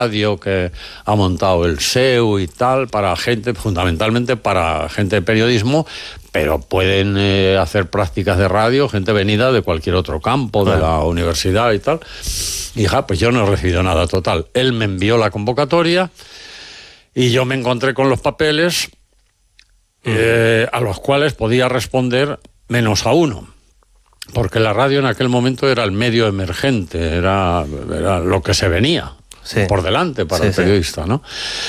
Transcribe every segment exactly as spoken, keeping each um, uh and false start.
radio que ha montado el S E U y tal, para gente, fundamentalmente para gente de periodismo, pero pueden eh, hacer prácticas de radio gente venida de cualquier otro campo, de la universidad y tal. Y ja, pues yo no he recibido nada, total. Él me envió la convocatoria y yo me encontré con los papeles eh, a los cuales podía responder menos a uno. Porque la radio en aquel momento era el medio emergente, era, era lo que se venía sí. por delante para sí, el periodista, sí. ¿no?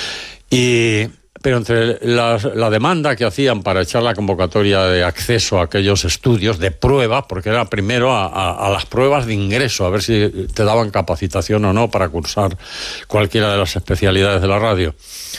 Y, pero entre la, la demanda que hacían para echar la convocatoria de acceso a aquellos estudios de prueba, porque era primero a, a, a las pruebas de ingreso, a ver si te daban capacitación o no para cursar cualquiera de las especialidades de la radio.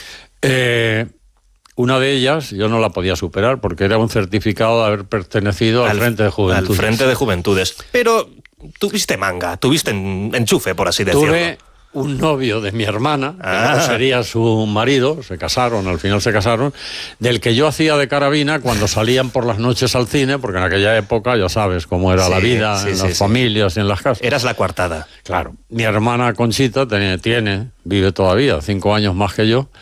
Eh... Una de ellas yo no la podía superar porque era un certificado de haber pertenecido al, al Frente de Juventudes. Al Frente de Juventudes. Pero tuviste manga, tuviste enchufe, por así decirlo. Tuve un novio de mi hermana, ah. que no sería su marido, se casaron, al final se casaron, del que yo hacía de carabina cuando salían por las noches al cine, porque en aquella época ya sabes cómo era sí, la vida sí, en sí, las sí. familias y en las casas. Eras la coartada. Claro. Mi hermana Conchita tiene, tiene vive todavía, cinco años más que yo,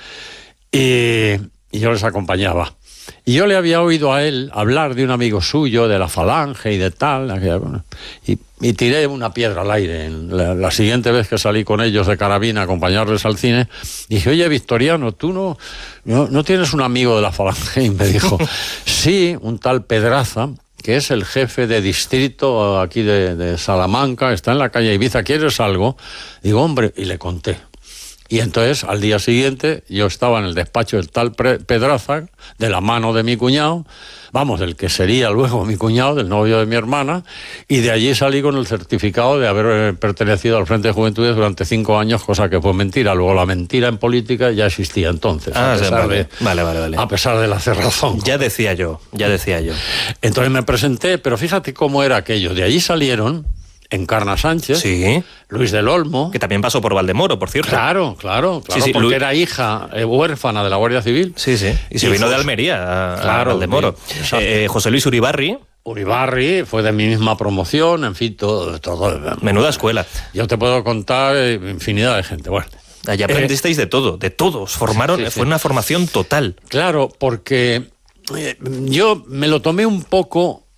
y... y yo les acompañaba. Y yo le había oído a él hablar de un amigo suyo, de la Falange y de tal, y, y tiré una piedra al aire. La, la siguiente vez que salí con ellos de carabina a acompañarles al cine, dije, oye, Victoriano, ¿tú no, no, no tienes un amigo de la Falange? Y me dijo, sí, un tal Pedraza, que es el jefe de distrito aquí de, de Salamanca, está en la calle Ibiza, ¿quieres algo? Digo, hombre, y le conté. Y entonces, al día siguiente, yo estaba en el despacho del tal Pedraza, de la mano de mi cuñado, vamos, del que sería luego mi cuñado, del novio de mi hermana, y de allí salí con el certificado de haber pertenecido al Frente de Juventudes durante cinco años, cosa que fue mentira. Luego la mentira en política ya existía entonces, ah, a pesar vale. de, Vale, vale, vale. a pesar de la cerrazón. Ya decía yo, ya decía yo. Entonces me presenté, pero fíjate cómo era aquello. De allí salieron... Encarna Sánchez, sí. Luis del Olmo... Que también pasó por Valdemoro, por cierto. Claro, claro, claro sí, sí, porque Lu... era hija eh, huérfana de la Guardia Civil. Sí, sí, y se y vino fue... de Almería a, claro, a Valdemoro. Sí, eh, José Luis Uribarri... Uribarri fue de mi misma promoción, en fin, todo... todo Menuda escuela. Yo te puedo contar eh, infinidad de gente, bueno... Allá aprendisteis eh, de todo, de todos, formaron, sí, sí, fue sí. una formación total. Claro, porque eh, yo me lo tomé un poco...